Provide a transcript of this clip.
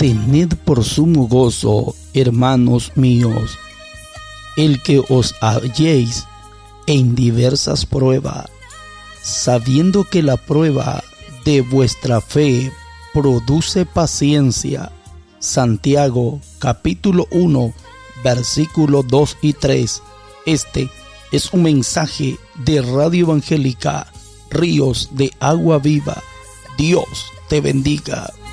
Tened por sumo gozo, hermanos míos, el que os halléis en diversas pruebas, sabiendo que la prueba de vuestra fe produce paciencia. Santiago capítulo 1 versículos 2 y 3. Este es un mensaje de Radio Evangélica Ríos de Agua Viva. Dios te bendiga.